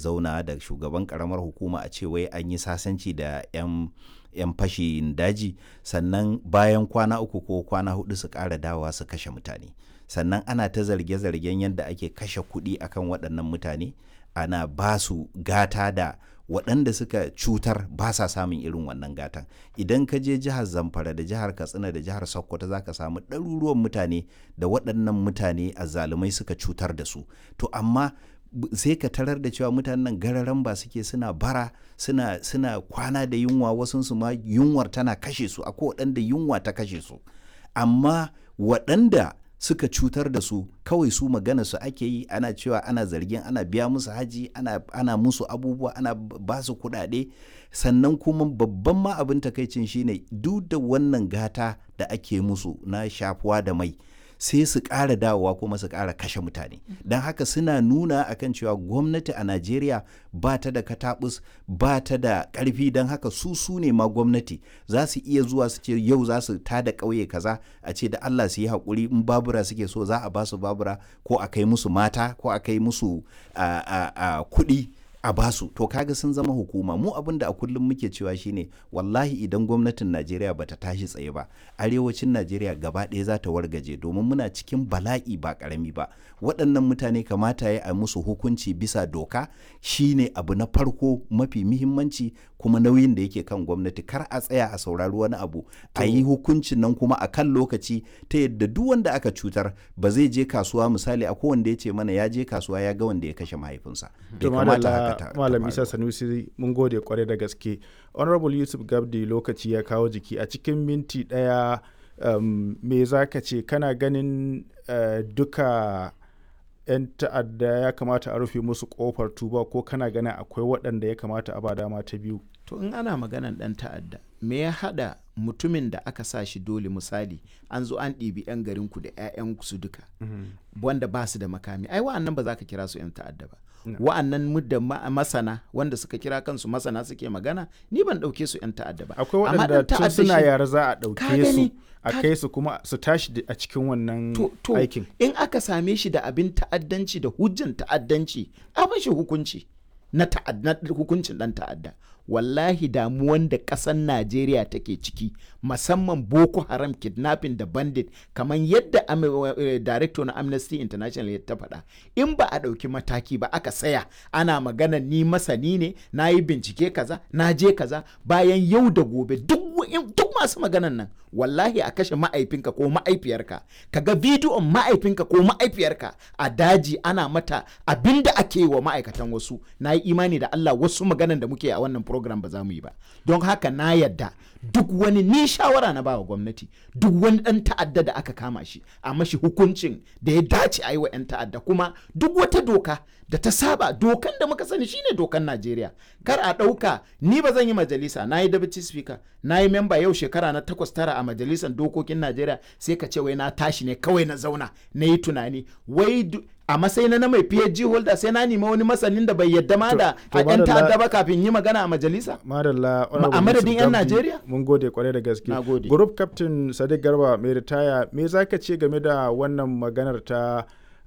zauna da shugaban karamar hukuma a ce wai an yi sasanci da 'yan fashin daji, sannan bayan kwana 3 ko kwana 4 su ƙara dawa su kashe mutane. Sannan ana ta zarge-zargen yadda ake kashe kuɗi akan waɗannan mutane, ana ba su gata da waɗanda suka cutar ba sa samun irin wannan gatan. Idan ka je jihar Zamfara da jihar Katsina da jihar Sokoto za ka samu ɗaruruwan mutane da waɗannan mutane azzalumai suka cutar da su. To amma sai ka tarar da cewa mutanen nan gararan ba suke, suna bara, suna kwana da yunwa, wasunsu ma yunwar tana kashe su, akwai waɗanda yunwa ta kashe su. Amma waɗanda suka cutar da su kawai su magana su ake yi, ana cewa ana zargin ana biya musu haji, ana musu abubuwa, ana ba su kuɗaɗe. Sannan kuma babban ma abin takaicin shine duk da wannan gata da ake musu na shafuwa da mai, sai su ƙara dawowa kuma su ƙara kashe mutane. Don haka suna nuna akan cewa gwamnati a Najeriya ba ta da katabus, ba ta da ƙarfi, don haka su ne ma gwamnati. Za su iya zuwa su ce yau za su tada ƙauye kaza, a ce da Allah su yi haƙuri, in babura suke so za a ba su babura, ko a kai musu mata, ko a kai musu kuɗi a basu. To kaga sun zama hukuma. Mu abin da a kullum muke cewa shine wallahi idan gwamnatin Najeriya bata tashi tsaye ba, arewacin Najeriya gaba ɗaya za ta wargaje, domin muna cikin bala'i ba ƙarami ba. Waɗannan mutane kamata ya yi musu hukunci bisa doka, shine abu na farko mafi muhimmanci, kuma nauyin da yake kan gwamnati. Kar a tsaya a saurari wani abu, a yi hukuncin nan kuma a kan lokaci, ta yadda duk wanda aka cutar ba zai je kasuwa. Misali akwai wanda ya ce mana ya je kasuwa ya ga wanda ya kashe mahaifinsa. Bai kamata haka Malam Isa Sanusi, mun gode kwarai da gaske. Honorable Yusuf Gabdi, lokaci ya kawo jiki. A cikin minti ɗaya, me za ka ce, kana ganin duka 'yan ta'adda ya kamata a rufe musu kofar tuba, ko kana ganin akwai waɗanda ya kamata a ba dama ta biyu? To in ana maganan ɗan ta'adda, me ya haɗa mutumin da aka sa shi dole? Misali an zo an ɗibi 'yan garinku da 'ya'yansu duka, wanda ba su da makami, ai wa'annan ba za ka kira su 'yan ta'adda ba. Wa'annan mudda masana wanda suka kira kansu masana suke magana, ni ban ɗauke su 'yan ta'adda ba. Akwai waɗanda tun suna yara za a ɗauke su a kai su kuma su tashi a cikin wannan aikin. In aka same shi da abin ta'addanci da hujjan ta'addanci, a bashi hukunci na hukuncin ɗan ta'adda. Wallahi damuwan da ƙasar Najeriya take ciki, musamman Boko Haram, kidnapping da bandit, kamar yadda director na Amnesty International ya ta faɗa, in ba a ɗauki mataki ba, aka saya ana magana ni masani ne, na yi bincike kaza, na je kaza, bayan yau da gobe duk masu maganan nan, wallahi a kashe ma'aifinka ko ma'aifiyarka, kaga bidiyon ma'aifinka ko ma'aifiyarka a daji ana mata abinda ake wa ma'aikatan wasu, na yi imani da Allah wasu maganan da muke a wannan program ba za mu yi ba. Don haka na yadda duk wani, ni shawara na ba wa gwamnati, duk wani ɗan ta'adda da aka kama shi a mashi hukuncin da ya dace a yi wa 'yan ta'adda. Kuma duk wata doka da ta saba, dokan da muka sani shine dokan Najeriya, kar a ɗauka. Ni ba zan yi majalisa, na yi deputy speaker, na yi member yau shekara na 8-9 a majalisar dokokin Najeriya, sai ka ce wai na tashi ne kawai na zauna na yi tunani wai a matsayin na mai PhD holder sai na nima wani masanin da bai yadda ma da a 'yan ta'adda ba kafin yi magana a majalisa a madadin 'yan Najeriya. Mun gode kwarai da gaske. Group Captain Sadiq Garba mai ritaya, me za ka ce game da wannan maganar ta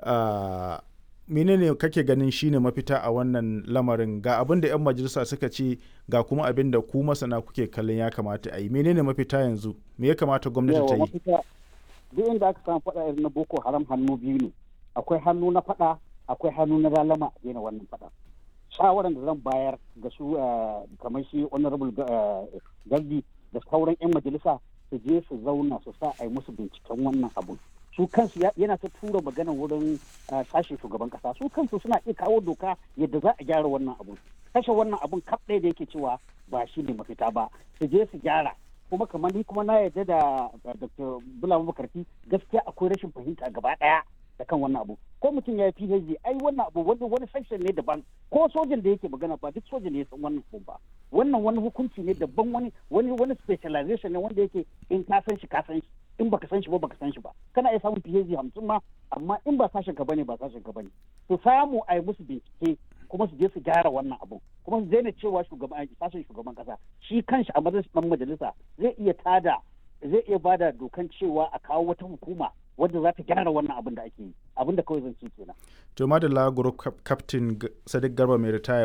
menene kake ganin shine mafita a wannan lamarin? Ga abin da 'yan majalisa suka ce, ga kuma abin da ku masana kuke kallon ya kamata a yi. Menene mafita yanzu? Me ya kamata gwamnati ta yi? Duk inda aka samu faɗa irin na Boko Haram, hannu biyu ne. Akwai hannu na faɗa, akwai hannu na lalama a daina wannan faɗa. Shawaran da zan bayar ga su kamar shi Honorable Gardi da sauran 'yan majalisa, su je su zauna su sa a yi musu binciken wannan abun. Su kansu yana ta tura magana wurin sashen shugaban kasa, su kansu suna iya kawo doka yadda za a gyara wannan abun. Kashe wannan abun kaf ɗaya da yake cewa ba shi ne mafita ba, su je su gyara. Kuma kamar ni kuma na yarda da Dr. Bulama Bukarti, gaskiya akwai rashin fahimta gaba ɗaya da kan wannan abu. Ko mutum ya yi PhD, ai wannan abu wani section ne daban, ko sojan da yake magana ba duk sojan ne ya san wannan abu ba. Wannan wani hukunci ne daban, wani specialization ne wanda yake in ka san shi ka san shi, in baka san shi ba baka san shi ba. Kana iya samun PhD 50 ma, amma in ba sashen ka bane ba sashen ka bane. Su samu a yi musu bincike kuma su je su gyara wannan abu, kuma su daina cewa sashen shugaban kasa shi kanshi a matsayin majalisa zai iya bada dokan cewa a kawo wata hukuma wadda za ta gyara wannan abin da ake yi, abin da kawai zan ci kenan. To madalla Group Captain Sadiq Garba mai ritaya,